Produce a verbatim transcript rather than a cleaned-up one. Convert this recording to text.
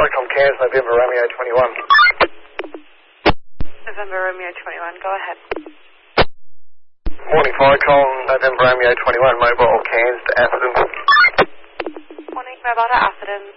Stockholm Cairns, November Romeo twenty-one. November Romeo twenty-one, go ahead. Morning, Forecall, November Romeo twenty-one, mobile Cairns to Atherton. Morning, mobile to Atherton.